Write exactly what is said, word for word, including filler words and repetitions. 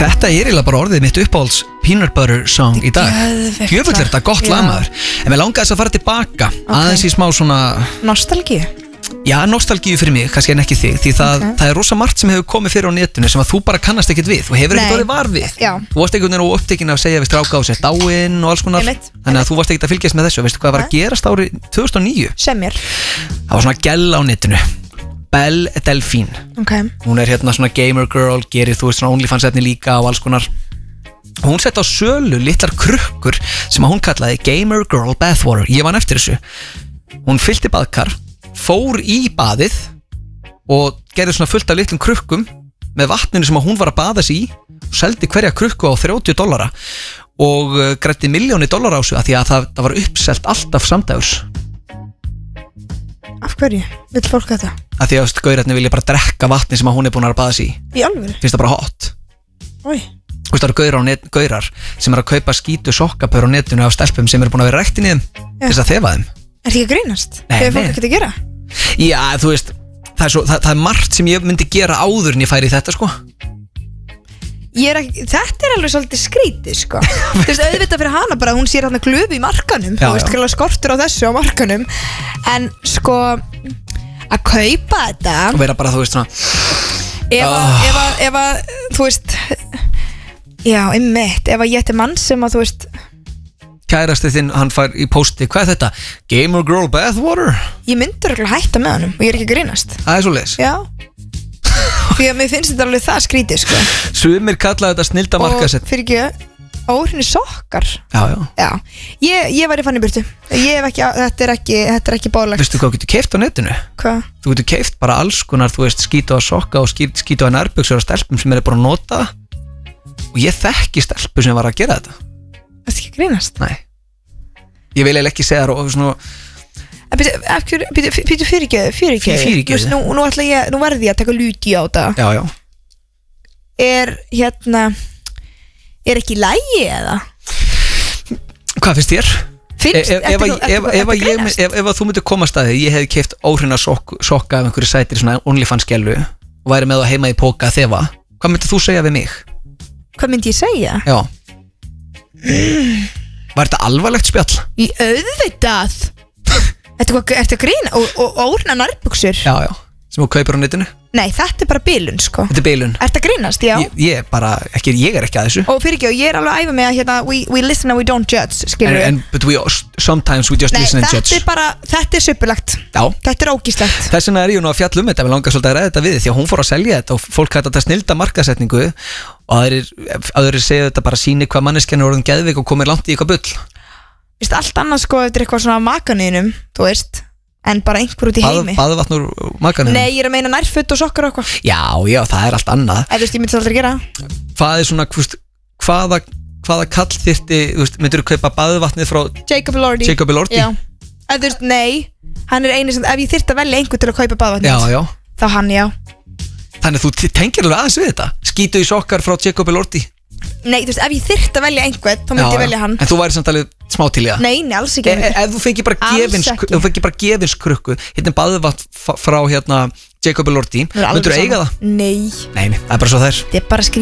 Þetta er eiginlega bara orðið mitt uppáhalds peanut butter song í dag. Jöfull er þetta gott lag maður. En mér langaði þess að fara tilbaka okay. aðeins í smá svona nostalgíu. Já, nostalgíu fyrir mig, kannski en ekki þig. Því það, okay. það er rosa margt sem hefur komið fyrir á netinu sem að þú bara kannast ekkert við og hefur ekkert orðið var við. Já. Þú varst einhvern veginn á upptekinn að segja við stráka á sér dáinn og alls konar. Þannig að þú varst ekkert að fylgjast með þessu. Veistu hvað var að gerast árið tvö þúsund og níu? Sem mér. Það var svona gælla á netinu. Belle Delphine. Okay. Hún er hérna svona gamer girl, gerir þú veist svona OnlyFans efni líka og alls konar. Hún sett á sölu litlar krukkur sem að hún kallaði Gamer Girl Bathwater. Ég vann eftir þessu. Hún fyllti baðkar, fór í baðið og gerði svona fullt af litlum krukkum með vatninu sem að hún var að baða sig í og seldi hverja krukku á þrjátíu dollara og græddi milljóni dollara á sig af því að það, það var uppselt alltaf samdægurs. Af hverju? Vill fólk þetta? Af því að gaurarnir vilja bara drekka vatni sem að hún er búin að baða sig í. Í alvöru? Finnst það bara hot. Oj. Þú veist það eru gaurar, net, gaurar sem eru að kaupa skítu sokkapör á netinu af stelpum sem eru búin að vera ræktin í þeim til þess að þefa þeim. Er það ekki að grínast? Nei, Hefur fólk ekkert að gera? Já, þú veist, það er, svo, það, það er margt sem ég myndi gera áður en ég færi í þetta sko. Ég er ekki, þetta er alveg svolítið skrítið sko. Þú veist, auðvitað fyrir hana bara að hún sér hérna glöfu í markanum. Já, þú veist, já. Skortur á þessu á markanum. En sko, að kaupa þetta og vera bara, þú veist, svona ef að, oh. ef að, ef að, þú veist já, einmitt, ef að ég ætti mann sem að, þú veist kærasti þinn, hann fær í pósti, hvað er þetta? Gamer Girl Bathwater? Ég myndur ekki hætta með honum og ég er ekki að grínast. Það er svo leis. Já. Því að mér finnst þetta alveg það skrítið sko. Sumir kallaði þetta snilda markasett. Og fyrir ekki, óhrinni sokkar. Já, já. Já, ég, ég var í fann í burtu. Ég hef ekki, þetta er ekki, þetta er ekki bólegt. Veistu hvað þú getur keypt á netinu? Hvað? Þú getur keypt bara alls konar, þú veist, skítu á sokka og skítu á nærbuxur á stelpum sem eru bara að nota það. Og ég þekki stelpu sem var að gera þetta. Það er ekki að grínast. Nei. Ég vil eiginlega ekki segja það og svona Býtu fyrirgjöðu, fyrirgjöðu Fyrirgjöðu Nú, nú, ætla ég, nú verði ég að taka luti á þetta. Já, já. Er, hérna Er ekki lægi eða? Hvað finnst þér? Finnst, ef, ef, ef, ef, ef, ég, ef, ef þú myndir koma að staði, ég hefði keypt óhrina sok, sokka af einhverju sætir svona OnlyFans skellu og væri með það heima í póka að þefa, hvað myndir þú segja við mig? Hvað myndi ég segja? Já. Mm. Var þetta alvarlegt spjall? Í auðvitað. Ertu að grína? Og, og óhrina nærbuxur? Já, já, sem þú kaupir á netinu. Nei, þetta er bara bilun sko. Þetta er bilun. Ertu að grínast, já? Ég, ég, bara, ekki, ég er ekki að þessu. Og fyrir ekki, ég er alveg að æfa mig að hérna, we, we listen and we don't judge, skilur við. And, and, but we, sometimes we just Nei, listen and judge. Nei, þetta er bara, þetta er suppulegt. Já. Þetta er ógíslegt. Þess vegna er ég nú að fjalla um þetta, við langar svolítið að ræða þetta við því að hún fór að selja þetta og fólk hætti að snilda markasetningu og aðrir segja þetta bara síni hvað manneskjan er orðin geðveik og komið langt í eitthvað bull. Vist, allt annað sko, þetta er eitthvað svona makaninum, þú veist, en bara einhver út í Bað, heimi. Baðvatn úr makaninum? Nei, ég er að meina nærföt og sokkar og eitthvað. Já, já, það er allt annað. Eða, þú veist, ég myndi það aldrei gera. Hvað er svona, hvust, hvaða, hvaða kall þyrfti, þú veist, myndir þú kaupa baðvatnið frá Jacob Elordi? Jacob Elordi? Já. Eða, þú veist, nei, hann er eini sem, ef ég þyrfti að velja einhver til að kaupa baðvatnið. Já, já. Þá hann, já. Þannig að þú tengir alveg aðeins við þetta. Skítu í sokkar frá Jacob Elordi. Nei, þú veist, ef ég þyrfti að velja einhvern, þá myndi já, ég velja hann. En þú væri samt alveg smá til í það? Nei, nei, alls ekki. E, ef þú fengir bara gefins, ef þú fengir bara gefins krukku, hérna baðvatn frá hérna Jacob Elordi, myndur þú eiga það? Nei. Nei, nei, það er bara svo þær. Þetta er bara skrítið.